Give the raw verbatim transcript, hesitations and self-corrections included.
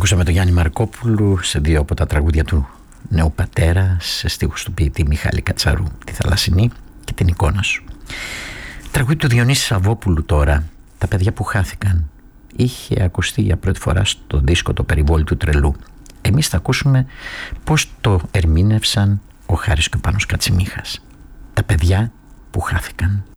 Ακούσαμε τον Γιάννη Μαρκόπουλου σε δύο από τα τραγούδια του Νέου Πατέρα, σε στίχους του ποιητή Μιχάλη Κατσαρού, τη Θαλασσινή και την Εικόνα σου. Τραγούδι του Διονύση Σαββόπουλου τώρα, Τα παιδιά που χάθηκαν. Είχε ακουστεί για πρώτη φορά στο δίσκο Το περιβόλι του τρελού. Εμείς θα ακούσουμε πώς το ερμήνευσαν ο Χάρης και ο Πάνος Κατσιμίχας. Τα παιδιά που χάθηκαν.